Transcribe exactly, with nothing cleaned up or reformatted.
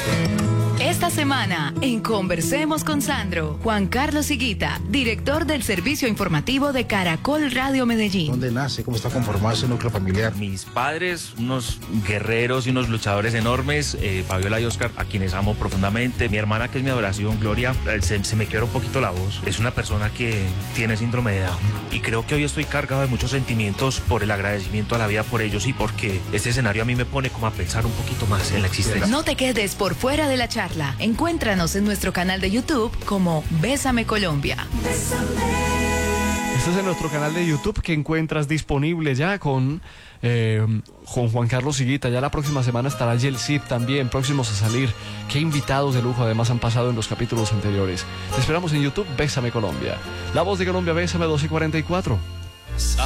Esta semana, en Conversemos con Sandro, Juan Carlos Higuita, director del servicio informativo de Caracol Radio Medellín. ¿Dónde nace? ¿Cómo está conformado ese núcleo familiar? Mis padres, unos guerreros y unos luchadores enormes, eh, Fabiola y Oscar, a quienes amo profundamente. Mi hermana, que es mi adoración, Gloria, eh, se, se me quiebra un poquito la voz. Es una persona que tiene síndrome de Down. Y creo que hoy estoy cargado de muchos sentimientos por el agradecimiento a la vida por ellos y porque este escenario a mí me pone como a pensar un poquito más en la existencia. No te quedes por fuera de la charla. Encuéntranos en nuestro canal de YouTube como Bésame Colombia. Este es en nuestro canal de YouTube que encuentras disponible ya con, eh, con Juan Carlos Higuita. Ya la próxima semana estará Yelcid también, próximos a salir. Qué invitados de lujo además han pasado en los capítulos anteriores. Te esperamos en YouTube, Bésame Colombia. La voz de Colombia, Bésame, doce y cuarenta y cuatro.